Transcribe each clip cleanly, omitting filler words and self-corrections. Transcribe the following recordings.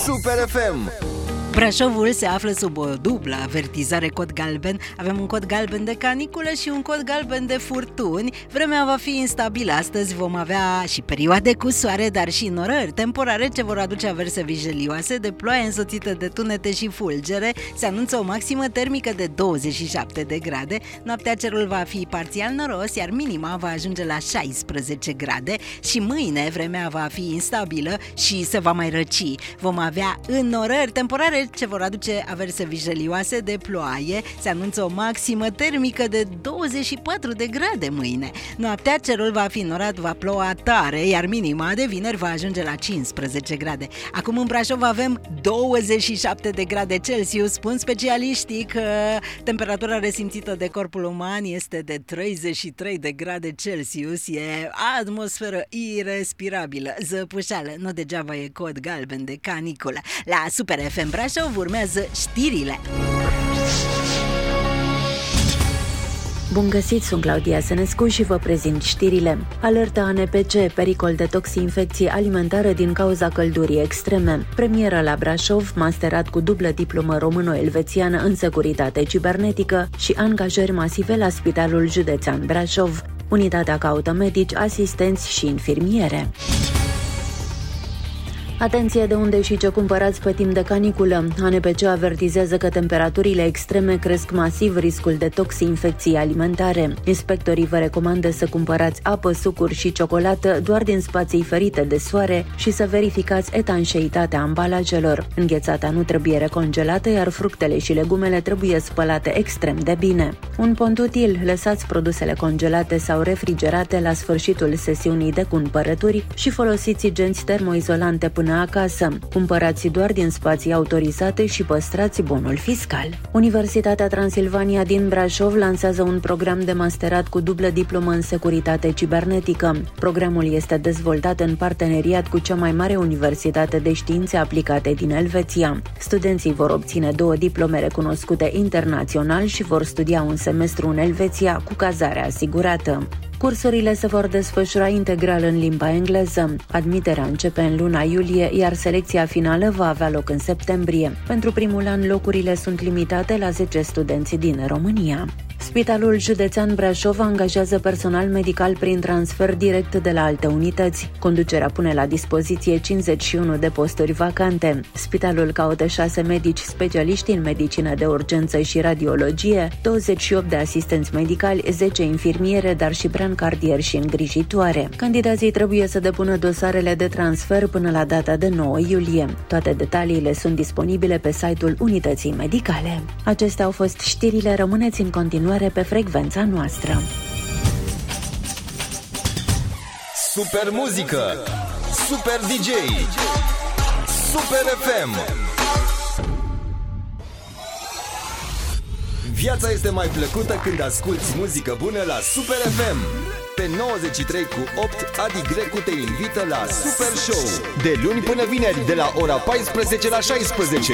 Super FM. Brașovul se află sub o dublă avertizare cod galben. Avem un cod galben de caniculă și un cod galben de furtuni. Vremea va fi instabilă. Astăzi vom avea și perioade cu soare, dar și norări temporare ce vor aduce averse vijelioase de ploaie însoțită de tunete și fulgere. Se anunță o maximă termică de 27 de grade. Noaptea cerul va fi parțial noros, iar minima va ajunge la 16 grade. Și mâine vremea va fi instabilă și se va mai răci. Vom avea înnorări temporare ce vor aduce averse vijelioase de ploaie. Se anunță o maximă termică de 24 de grade mâine. Noaptea cerul va fi norat, va ploua tare, iar minima de vineri va ajunge la 15 grade. Acum în Brașov avem 27 de grade Celsius. Spun specialiștii că temperatura resimțită de corpul uman este de 33 de grade Celsius. E atmosferă irespirabilă, zăpușeală. Nu degeaba e cod galben de caniculă. La Super FM Brașov urmează știrile. Bun găsit, sunt Claudia Sănescu și vă prezint știrile. Alertă ANPC, pericol de toxinfecție alimentară din cauza căldurii extreme. Premieră la Brașov, masterat cu dublă diplomă româno-elvețiană în securitate cibernetică și angajări masive la Spitalul Județean Brașov. Unitatea caută medici, asistenți și infirmiere. Atenție de unde și ce cumpărați pe timp de caniculă. ANPC avertizează că temperaturile extreme cresc masiv riscul de toxinfecții alimentare. Inspectorii vă recomandă să cumpărați apă, sucuri și ciocolată doar din spații ferite de soare și să verificați etanșeitatea ambalajelor. Înghețata nu trebuie recongelată, iar fructele și legumele trebuie spălate extrem de bine. Un pont util: lăsați produsele congelate sau refrigerate la sfârșitul sesiunii de cumpărături și folosiți genți termoizolante până acasă. Cumpărați doar din spații autorizate și păstrați bonul fiscal. Universitatea Transilvania din Brașov lansează un program de masterat cu dublă diplomă în securitate cibernetică. Programul este dezvoltat în parteneriat cu cea mai mare universitate de științe aplicate din Elveția. Studenții vor obține 2 diplome recunoscute internațional și vor studia un semestru în Elveția cu cazare asigurată. Cursurile se vor desfășura integral în limba engleză. Admiterea începe în luna iulie, iar selecția finală va avea loc în septembrie. Pentru primul an, locurile sunt limitate la 10 studenți din România. Spitalul Județean Brașov angajează personal medical prin transfer direct de la alte unități. Conducerea pune la dispoziție 51 de posturi vacante. Spitalul caută 6 medici specialiști în medicină de urgență și radiologie, 28 de asistenți medicali, 10 infirmiere, dar și brancardieri și îngrijitoare. Candidații trebuie să depună dosarele de transfer până la data de 9 iulie. Toate detaliile sunt disponibile pe site-ul unității medicale. Acestea au fost știrile, rămâneți în continuare pe frecvența noastră. Super muzică, Super DJ, Super FM. Viața este mai plăcută când asculti muzică bună la Super FM. Pe 93 cu 8, Adi Grecu te invită la Super Show, de luni până vineri, de la ora 14 la 16.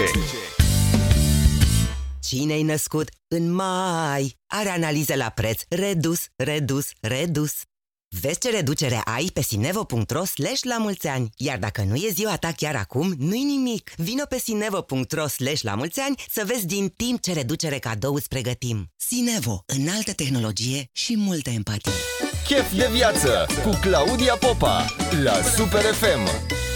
Cine-i născut în mai are analiză la preț redus. Vezi ce reducere ai pe sinevo.ro/lamulțeani. Iar dacă nu e ziua ta chiar acum, nu-i nimic. Vino pe sinevo.ro/lamulțeani să vezi din timp ce reducere cadou îți pregătim. Sinevo, înaltă tehnologie și multă empatie. Chef de viață cu Claudia Popa la Super FM.